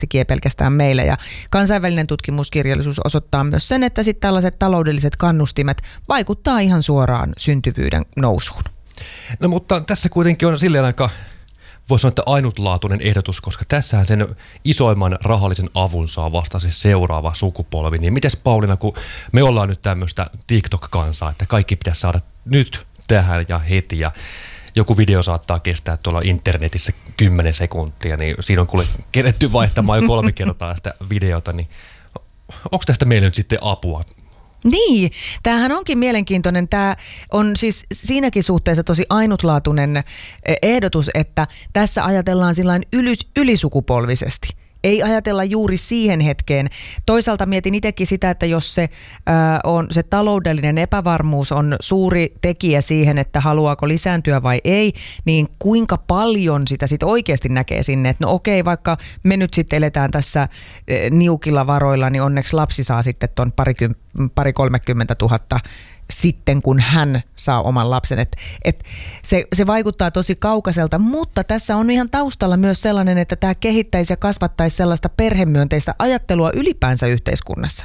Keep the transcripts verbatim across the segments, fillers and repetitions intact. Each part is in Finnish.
tekee pelkästään meille. Ja kansainvälinen tutkimuskirjallisuus osoittaa myös sen, että sitten tällaiset taloudelliset kannustimet vaikuttaa ihan suoraan syntyvyyden nousuun. No mutta tässä kuitenkin on silleen aika, voisi sanoa, että ainutlaatuinen ehdotus, koska tässähän sen isoimman rahallisen avun saa vasta se seuraava sukupolvi. Niin mites Pauliina, kun me ollaan nyt tämmöistä TikTok-kansaa, että kaikki pitäisi saada nyt tähän ja heti ja joku video saattaa kestää tuolla internetissä kymmenen sekuntia, niin siinä on kuule keretty vaihtamaan jo kolme kertaa sitä videota, niin onko tästä meille nyt sitten apua? Niin, tämähän onkin mielenkiintoinen. Tämä on siis siinäkin suhteessa tosi ainutlaatuinen ehdotus, että tässä ajatellaan sillain yli, ylisukupolvisesti. Ei ajatella juuri siihen hetkeen. Toisaalta mietin itsekin sitä, että jos se, ää, on, se taloudellinen epävarmuus on suuri tekijä siihen, että haluaako lisääntyä vai ei, niin kuinka paljon sitä sitten oikeasti näkee sinne. Että no okei, vaikka me nyt sitten eletään tässä e, niukilla varoilla, niin onneksi lapsi saa sitten ton pari, pari kolmekymmentä tuhatta sitten, kun hän saa oman lapsen. Et, et se, se vaikuttaa tosi kaukaiselta, mutta tässä on ihan taustalla myös sellainen, että tämä kehittäisi ja kasvattaisi sellaista perhemyönteistä ajattelua ylipäänsä yhteiskunnassa.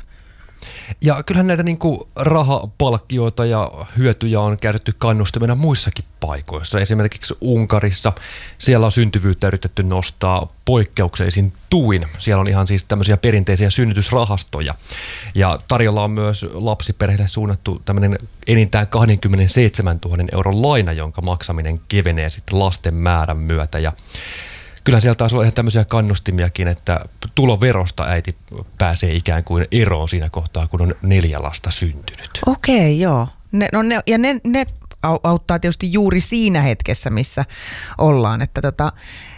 Ja kyllähän näitä niin kuin rahapalkkioita ja hyötyjä on käytetty kannustimena muissakin paikoissa. Esimerkiksi Unkarissa siellä on syntyvyyttä yritetty nostaa poikkeuksellisin tuin. Siellä on ihan siis tämmöisiä perinteisiä synnytysrahastoja. Ja tarjolla on myös lapsiperheille suunnattu tämmöinen enintään kaksikymmentäseitsemäntuhatta euron laina, jonka maksaminen kevenee sitten lasten määrän myötä. Ja kyllä siellä taas on ihan tämmöisiä kannustimiakin, että tuloverosta äiti pääsee ikään kuin eroon siinä kohtaa, kun on neljä lasta syntynyt. Okei, joo. Ne, no ne, ja ne, ne auttaa tietysti juuri siinä hetkessä, missä ollaan. Että tota,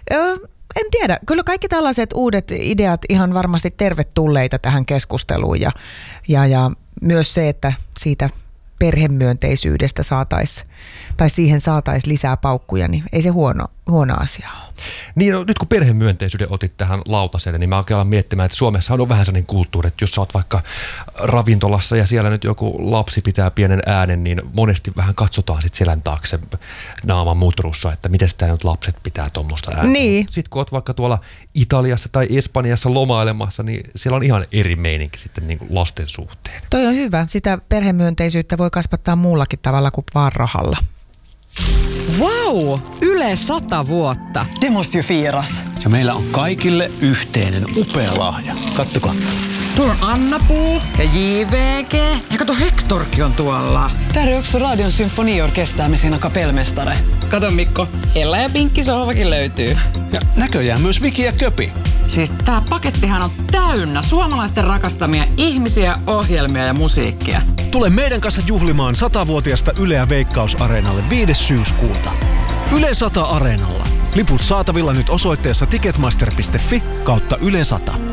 en tiedä, kyllä kaikki tällaiset uudet ideat ihan varmasti tervetulleita tähän keskusteluun. Ja, ja, ja myös se, että siitä perhemyönteisyydestä saataisiin, tai siihen saataisiin lisää paukkuja, niin ei se huono, huono asia ole. Niin, no, nyt kun perhemyönteisyyden otit tähän lautaselle, niin mä oikein alan miettimään, että Suomessa on vähän sellainen kulttuuri, että jos sä oot vaikka ravintolassa ja siellä nyt joku lapsi pitää pienen äänen, niin monesti vähän katsotaan sit selän taakse naaman mutrussa, että miten tämä nyt lapset pitää tuommoista ääntä. Niin. Sitten kun oot vaikka tuolla Italiassa tai Espanjassa lomailemassa, niin siellä on ihan eri meininki sitten niin kuin lasten suhteen. Toi on hyvä. Sitä perhemyönteisyyttä voi kasvattaa muullakin tavalla kuin vaan rahalla. Vau! Yle sata vuotta. Det måste ju firas. Ja meillä on kaikille yhteinen upea lahja. Kattokaa. Tuolla on Anna-Puu ja J V G. Ja kato, Hectorkin on tuolla. Där är också Radion symfoniorkester med sina kapellmästare. Kato Mikko, Ella ja Pinkki sohvakin löytyy. Ja näköjään myös Viki ja Köpi. Siis tää pakettihan on täynnä suomalaisten rakastamia ihmisiä, ohjelmia ja musiikkia. Tule meidän kanssa juhlimaan satavuotiaasta Yleä Veikkaus-areenalle viides syyskuuta. Yle sata Areenalla. Liput saatavilla nyt osoitteessa ticketmaster piste fi kautta Yle sata.